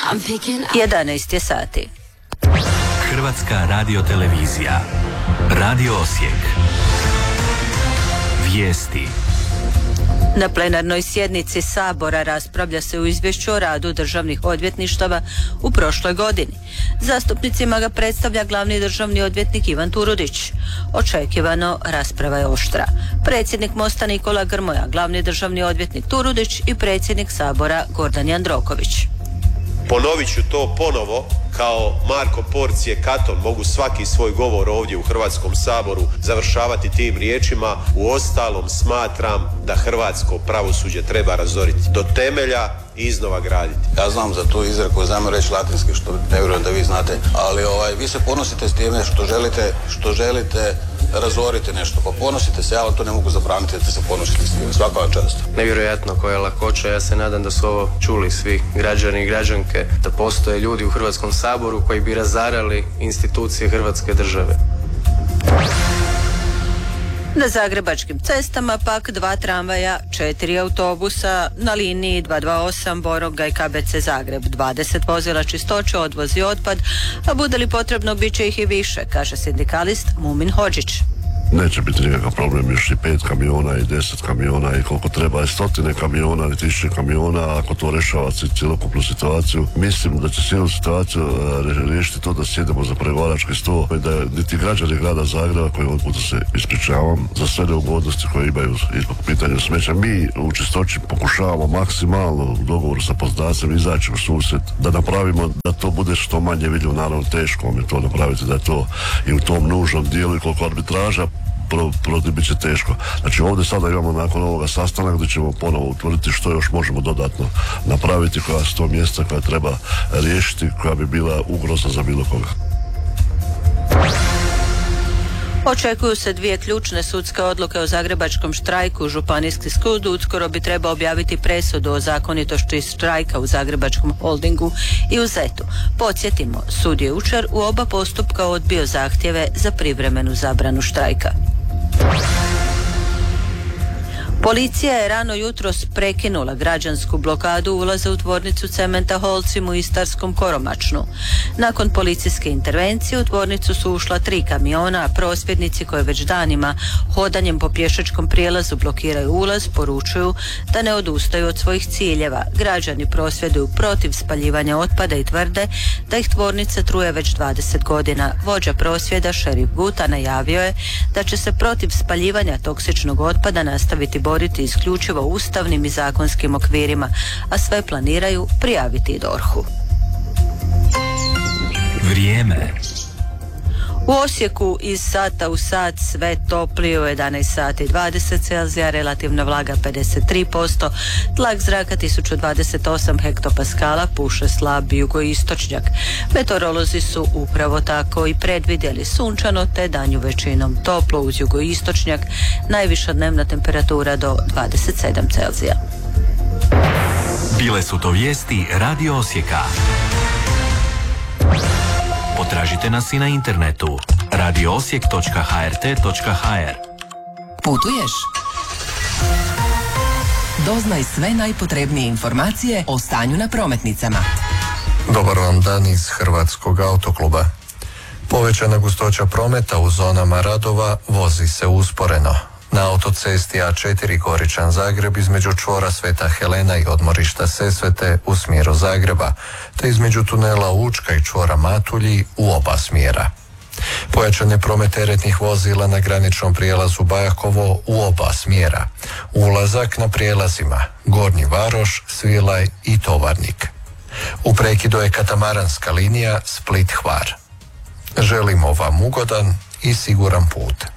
11 je sati. Hrvatska radiotelevizija. Radio Osijek. Vijesti. Na plenarnoj sjednici Sabora raspravlja se u izvješću o radu državnih odvjetništava u prošloj godini. Zastupnicima ga predstavlja glavni državni odvjetnik Ivan Turudić. Očekivano, rasprava je oštra. Predsjednik Mosta Nikola Grmoja, glavni državni odvjetnik Turudić i predsjednik Sabora Gordan Jandroković. Ponovit ću to ponovo, kao Marko Porcije Katon mogu svaki svoj govor ovdje u Hrvatskom saboru završavati tim riječima: uostalom smatram da hrvatsko pravosuđe treba razoriti do temelja i iznova graditi. Ja znam za tu izreku, znam reći latinski, što ne vjerujem da vi znate, ali vi se ponosite s time što želite razoriti nešto, pa ponosite se, ja vam to ne mogu zabraniti da se ponosite s time, svaka vam čast. Nevjerojatno koja je lakoća, ja se nadam da su ovo čuli svi građani i građanke, da postoje ljudi u Hrvatskom saboru koji bi razarali institucije Hrvatske države. Na zagrebačkim cestama pak 2 tramvaja, 4 autobusa, na liniji 228 Borongaj KBC Zagreb 20 vozila čistoće odvozi otpad, a bude li potrebno bit će ih i više, kaže sindikalist Mumin Hodžić. Neće biti nikakav problem još i 5 kamiona i 10 kamiona i koliko treba i 100 kamiona i 1000 kamiona, ako to rešava cjelokupnu situaciju. Mislim da će cijelu situaciju riješiti to da sjedemo za pregovarački stol i da niti građani grada Zagreba, koji ovog puta se ispričavam za sve neugodnosti koje imaju po pitanju smeća. Mi u Čistoći pokušavamo maksimalno u dogovoru sa poslodavcem izaći u susret, da napravimo da to bude što manje vidljivo. Naravno teško mi to napraviti, da je to i u tom nužnom dijelu i koliko arbitraža bit će teško. Znači ovdje sada imamo nakon ovoga sastanak gdje ćemo ponovo utvrditi što još možemo dodatno napraviti, koja su to mjesta koja treba riješiti, koja bi bila ugroza za bilo koga. Očekuju se 2 ključne sudske odluke o zagrebačkom štrajku. Županijski sud uskoro bi trebao objaviti presudu o zakonitosti štrajka u zagrebačkom holdingu i u ZET-u. Podsjetimo, sud je jučer u oba postupka odbio zahtjeve za privremenu zabranu štrajka. Policija je rano jutros prekinula građansku blokadu ulaza u tvornicu cementa Holcim u istarskom Koromačnu. Nakon policijske intervencije u tvornicu su ušla 3 kamiona, a prosvjednici koji već danima hodanjem po pješačkom prijelazu blokiraju ulaz poručuju da ne odustaju od svojih ciljeva. Građani prosvjeduju protiv spaljivanja otpada i tvrde da ih tvornica truje već 20 godina. Vođa prosvjeda Šerif Guta najavio je da će se protiv spaljivanja toksičnog otpada nastaviti boriti isključivo ustavnim i zakonskim okvirima, a sve planiraju prijaviti DORH-u. Vrijeme. U Osijeku iz sata u sat sve toplije, u 11 sati 20 Celzija, relativna vlaga 53%, tlak zraka 1028 hektopaskala, puše slab jugoistočnjak. Meteorolozi su upravo tako i predvidjeli sunčano te danju većinom toplo uz jugoistočnjak, najviša dnevna temperatura do 27 Celzija. Bile su to vijesti Radio Osijeka. Potražite nas i na internetu radioosijek.hrt.hr. Putuješ? Doznaj sve najpotrebnije informacije o stanju na prometnicama. Dobar vam dan iz Hrvatskog autokluba. Povećana gustoća prometa u zonama radova vozi se usporeno. Na autocesti A4 Goričan Zagreb između čvora Sveta Helena i odmorišta Sesvete u smjeru Zagreba, te između tunela Učka i čvora Matulji u oba smjera. Pojačan je promet teretnih vozila na graničnom prijelazu Bajakovo u oba smjera. Ulazak na prijelazima Gornji Varoš, Svilaj i Tovarnik. U prekidu je katamaranska linija Split-Hvar. Želimo vam ugodan i siguran put.